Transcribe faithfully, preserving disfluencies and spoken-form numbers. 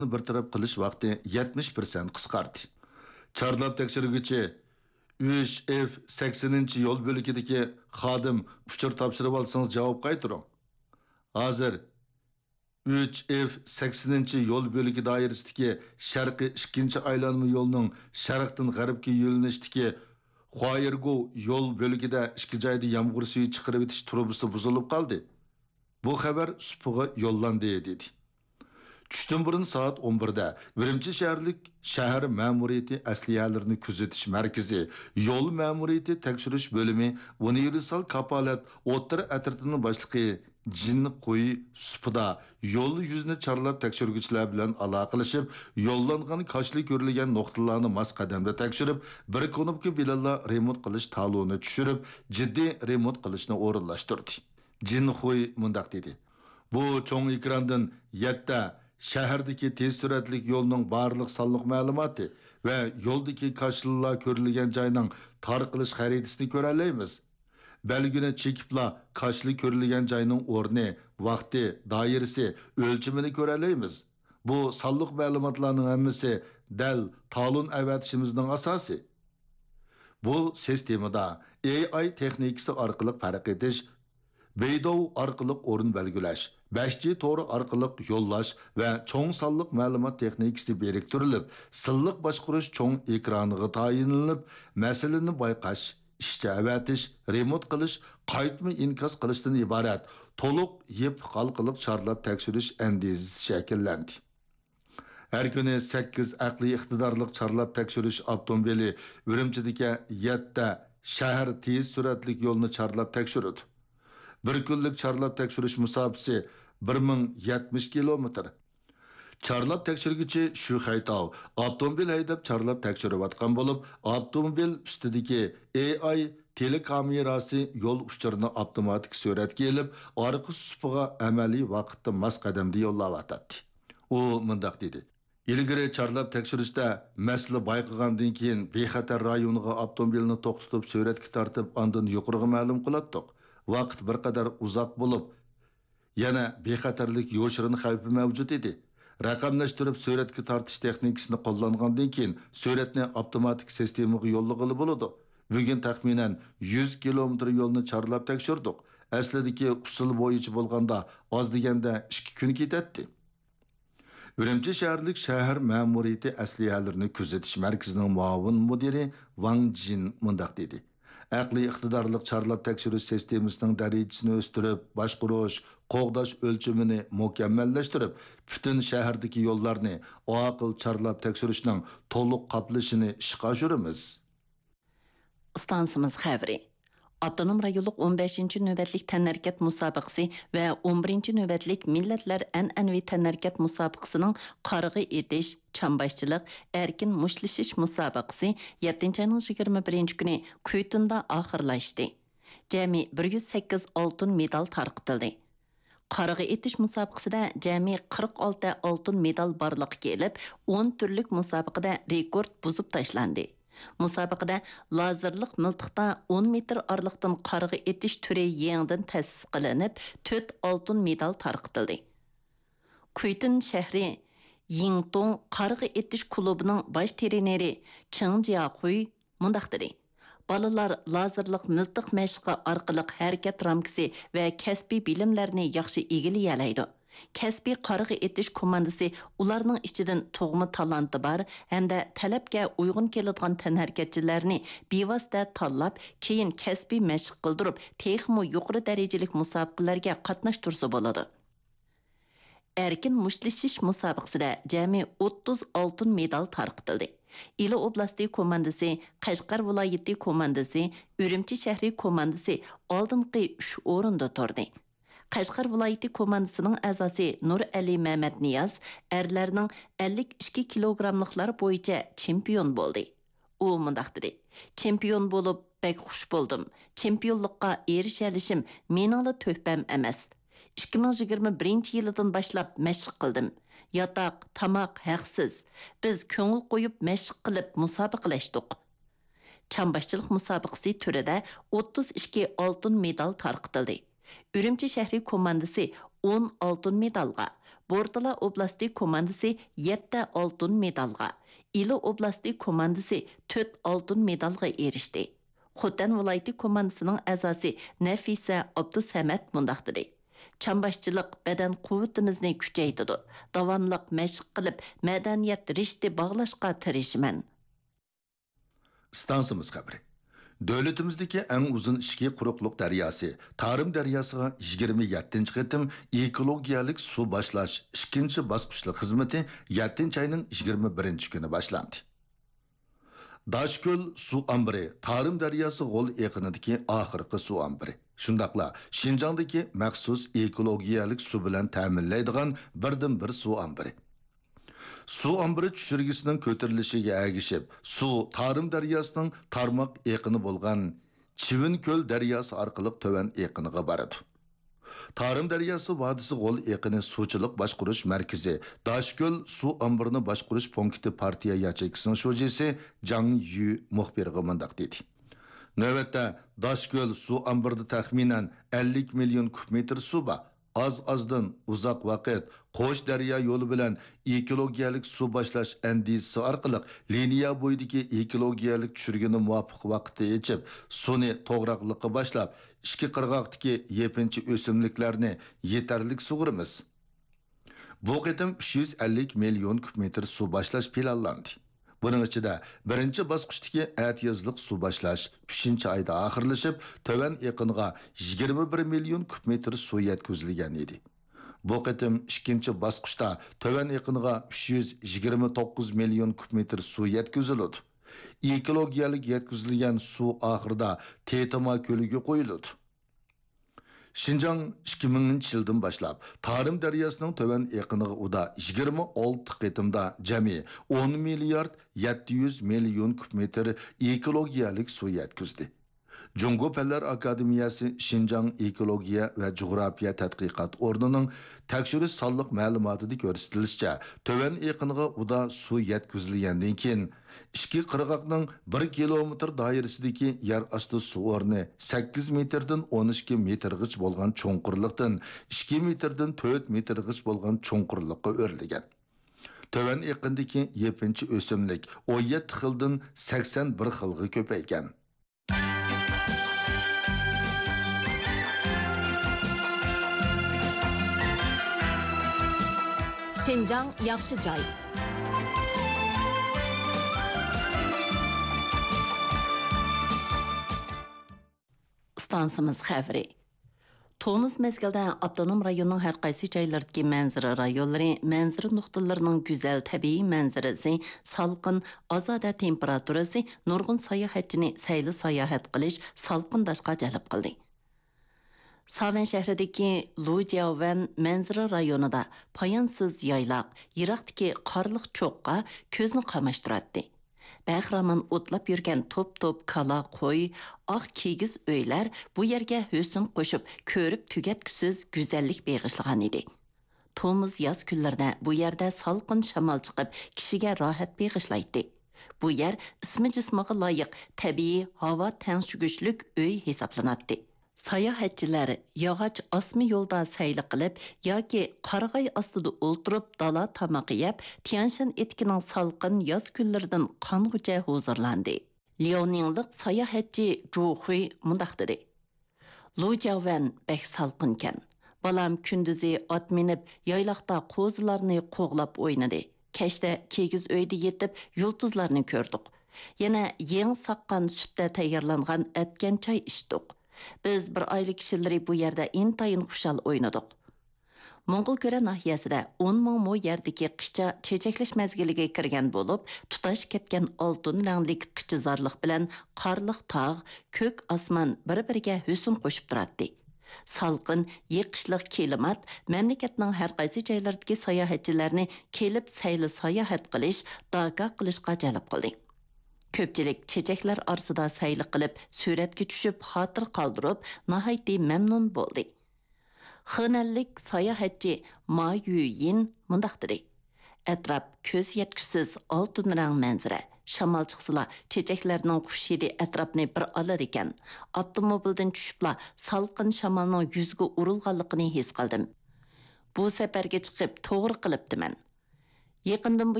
bir taraf qilish vaqti yetmish foiz qisqardi. Chorlab tekshiruvchi uch F saksoninchi yo'l bo'lagidagi xodim uchur topshirib olsangiz javob qaytaring. Hozir uch F saksoninchi yo'l bo'lagi doirasidagi sharqiy ikkinchi aylanma yo'lning sharqdan g'arbga yo'linishdagi Xoyirgo yo'l bo'lagida ikki joyda yomg'ir suvi chiqarib o'tish trubasi buzilib qoldi. Bu xabar Supuga yo'llandi dedi. Tushdan burun soat o'n birda Urumchi shaharlik shahar ma'muriyati asliyalarini kuzatish markazi, yo'l ma'muriyati tekshirish bo'limi, universal kapolat o'tir atritining boshlig'i Jin Qo'y Supida yo'l yuzini chorlab tekshiruvchilar bilan aloqalashib, yo'llangan qoshli ko'rilgan nuqtalarni mas qadamda tekshirib, bir konubga bilanla remont qilish taloni tushirib, jiddiy remont qilishni o'rinlashtirdi. Jin Qo'y mundaq dedi. Bu cho'ng ekrandan yetti shahardagi tez suratlik yo'lning barliq sonliq ma'lumoti va yo'ldagi qoshlilar ko'rilgan joyning tarqilish xaritasini ko'ra olamiz. Belgini chekibla qoshli ko'rilgan joyning o'rni, vaqti, doirasi, o'lchimini ko'ra olamiz. Bu sonliq ma'lumotlarning hammasi dal talon avatishimizning asosi. Bu sistemada A I texnikasi orqali farq etish, Beydov orqali o'rin belgilash, besh G to'g'ri orqali yo'llash va cho'ng sonliq ma'lumot texnikasi biriktirilib, silliq boshqarish cho'ng ekraniga tayinlanib, masalani bayqash, ishga avatish, remont qilish, qaytma inkos qilishdan iborat to'liq yep qalqiliq chorlab tekshirish andizasi shakllandi. Her kuni sakkiz aqliy iqtidorli chorlab tekshirish avtomobili Urumchidagi yetti shahar tez suratlik yo'lni chorlab tekshirdi. Bir kunlik chorlab tekshirish musofasi bir ming yetmish kilometr. Chorlab tekshirguchi shu Xaytov avtomobil haydab chorlab tekshirayotgan bo'lib, avtomobil ustidagi A I telekamerasi yo'l uchurini avtomatik suratga olib, orqa supiga amaliy vaqtda mas qadamda yo'llayotdi. U mundaq dedi. Ilgari chorlab tekshirishda masala bayqagandan keyin bexatar rayoniga avtomobilni to'xtatib suratga tortib, ondan yuqoriga ma'lum qilatdik. Vaqt bir qadar uzoq bo'lib, yana bexatarlik yo'shirin xavfi mavjud edi. Raqamlashtirib suratga tortish texnikasini qo'llangandan keyin suratni avtomatik sistemaga yo'llag'ili bo'ladi. Bugun taxminan yuz kilometr yo'lni chorlab tekshirdik. Aslidagi usul bo'yicha bo'lganda oz deganda ikki kun ketadi. Urumchi shaharlik shahar ma'muriyati asliyalarini kuzatish markazining muavin mudiri Wang Jin mundaq dedi. Aqliy iqtidorli chorlab tekshirish sistemasining darajasini o'stirib, boshqarish, qo'g'dash o'lchimini mukammallashtirib, butun shahardagi yo'llarni aql chorlab tekshirishning to'liq qoplashini ishga oshiramiz. Stansimiz xabari. Avtonom rayonluq o'n beshinchi navbatlik tanharkat musobaqasi va o'n birinchi navbatlik millatlar an'anaviy tanharkat musobaqasining qarg'i etish, chamboshchilik, erkin mushlishish musobaqasi yettinchi ayning yigirma birinchi kuni Kuytunda oxirlashdi. Jami bir yuz sakkiz oltin medal tarqatildi. Qarg'i etish musobaqasida jami qirq olti oltin medal borliqqa kelib, o'n turlik musobaqada rekord buzib tashlandi. Musobaqada lazerlik miltiqda o'n metr oraliqdan qarg'i etish turi yangidan ta'sis qilinib, to'rt oltin medal tarqatildi. Kuytun shahri Yingtong qarg'i etish klubining bosh treneri Cheng Jiahui mundaq dedi. Balalar lazerlik miltiq mashqi orqali harakat ramkasi va kasbiy bilimlarni yaxshi egillayalaydi. Kasbiy qarg'i etish komandasi ularning ichidan tug'ma talanti bor hamda talabga uyg'un keladigan tanharkatchilarni bevosita tanlab, keyin kasbiy mashq qildirib, texmo yuqori darajalik musobaqalarga qatnashtirsa bo'ladi. Erkin mushlishish musobaqasida jami o'ttiz oltin medal tarqatildi. Ili oblasti komandasi, Qashqar viloyati komandasi, Urumchi shahri komandasi oldingi uch o'rinda turdi. Qashqar viloyati komandasining a'zosi Nur Ali Mehmet Niyaz erlarning ellik ikki kilogramliklar bo'yicha chempion bo'ldi. U mundaq dedi. Chempion bo'lib bek xush bo'ldim. Chempionlikqa erishishim meningla to'hbam emas. ikki ming yigirma birinchi yildan boshlab mashq qildim. Yotoq, tamoq haqsiz. Biz ko'ngil qo'yib mashq qilib musobaqalashdik. Chamboshchilik musobaqasi turida o'ttiz ikki oltin medal tarqatildi. Urumchi shahri komandasi o'n oltin medalga, Bordala oblasti komandasi yetti oltin medalga, İli oblasti komandasi to'rt oltin medalga erişdi. Xotan viloyati komandasining a'zosi Nafisa Abdusamat mundaq dedi. Çambaşçılıq bədən quvvetimizni küçəytidi. Davamlıq məşq qilib, madaniyat rishti bağlaşqa tirişman. Stansımız xəbəri. Dövlətimizdəki ən uzun ishki quruqluq daryosi, Tarım daryosiga yigirma yettinchi qitim ekologiyalik suv boshlash ikkinchi bosqichli xizmati yettinchi ayning yigirma birinchi kuni boshlandi. Daşköl su ambiri, Tarım daryosi g'ol yaqinidagi oxirgi suv ambiri. Shundaqla Şinjandagi maxsus ekologiyalik suv bilan ta'minlaydigan birdan bir suv ambiri. Su ambiri tushirgisining ko'tarilishiga agishib, suv Tarım daryosining tarmoq yaqini bo'lgan Chivinko'l daryosi orqali tovan yaqiniga boradi. Tarım daryosi vodisi g'ol yaqini suvchilik boshqarish markazi Daşköl su ambirini boshqarish punkti partiya yacheykisining sho'jisi Jang Yu muxbirga mundaq dedi. Navbatda Daşköl su ambirida taxminan ellik million kub metr suv bor. Az-azdan uzoq vaqt Qo'sh daryo yo'li bilan ekologiyalik suv boshlash andisi orqali liniya bo'yidagi ekologiyalik tushirgini muvofiq vaqtda yechib, suvni to'g'riqliqqa boshlab, ikki qirg'oqdagi yepinchi o'simliklarni yetarlik sug'urimiz. Bu qitim uch yuz ellik million kub metr suv boshlash planlandi. Bunun ichida birinchi bosqichdagi atiyozlik suv boshlash uchinchi oyda oxirlashib, tovan yaqiniga yigirma bir million kub metr suv yetkazilgan edi. Bu qitim ikkinchi bosqichda tovan yaqiniga uch yuz yigirma to'qqiz million kub metr suv yetkaziladi. Ekologiyalik yetkazilgan suv oxirida Tetama ko'liga qo'yiladi. Şinjan ikki minginchi yildan boshlab Tarım daryosining tovan yaqiniga uda yigirma olti qitimda jami o'n milliard yetti yuz million kub metr ekologiyalik suv yetkazdi. Jungo Fanlar Akademiyasi Şinjan Ekologiya va Jug'rofiya tadqiqot o'rnining tekshirish sonliq ma'lumotida ko'rsatilishicha, tovan yaqiniga uda suv yetkazilgandan keyin ikki qirg'oqning bir kilometr doirasidagi yer osti suv o'rni sakkiz metrdan o'n ikki metrgacha bo'lgan cho'nqurlikdan ikki metrdan to'rt metrgacha bo'lgan cho'nqurlikqa o'rilgan. Tovan yaqinidagi yepinchi o'simlik o'n yetti xildan sakson bir xilga ko'paygan. Şinjan yaxshi joy. Stansımız xəbri. Tomuz mezgildə Abdonum rayonunun hər qaysı joylardakı mənzərə rayonları, mənzərə nöqtələrinin gözəl təbii mənzərəsi, salqın, azadə temperaturası, nurgun sayohatçini saylı sayohat qilish, salqındashqa jalb qildi. Saven şəhridəki Lujiavan mənzərə rayonunda payansız yaylaq, yiraqdakı qarlıq çoqqa көзні qamaşdırdı. Bəxraman otlab yürgən top-top kala qoy, ağ kigiz öylər bu yerге hösün qoşub, körüb tügetküsüz güzellik beğişliğan idi. Tomuz yaz günlərdə bu yerdə salqın şamal çıxıb, kişiге rahat beğişlaydı. Bu yer ismi cismağı layıq, təbii, hava təngşügüşlük öy hesaplanatdı. Sayohatchilar yog'och osmi yo'lda sayli qilib yoki qarag'ay ostida o'ltirib dala tamoq yeb, Tianshan etkining salqin yoz kunlaridan qong'ucha huzurlandi. Liaoninglik sayohatchi Zhu Hui mundaq dedi. Lujiavan bek salqinkan. Balam kunduzi ot minib, yayloqda qo'zilarni qo'g'lab o'ynadi. Kechda kigiz uyda yetib, yulduzlarni ko'rdik. Yana yeng saqqan sutda tayyorlangan atgan choy ichdik. Biz bir aylı kişileri bu yerde intayin xuşal oynadık. Moğolköre nahiyasida o'n ming mo yerdeki qışça çeçekleş mezgiliga kirgan bo'lib, tutash ketgan oltin ranglik qichizarliq bilan qarliq tog', ko'k osmon bir-biriga husn qo'shib turadi. Salqin, yiqishliq klimat mamlakatning har qaysi joylaridagi sayohatchilarni kelib sayli sayohat qilish, daga qilishga jalb qildi. Köpçilik çiçekler arasida saylı qilib, suratga tushib, xotir qoldirib, nihoyatda mamnun bo'ldi. Xinallik sayohatchi Ma Yuyin mundaq dedi. Atrof ko'z yetkisiz oltin rang manzara. Shamol chiqsila, chechaklarning xush hidi atrofni bir olar ekan. Avtomobildan tushibla salqin shamolning yuzga urilganligini his qildim. Bu səfərgə çıxıb toğrı qılıbdı mən. Yaqından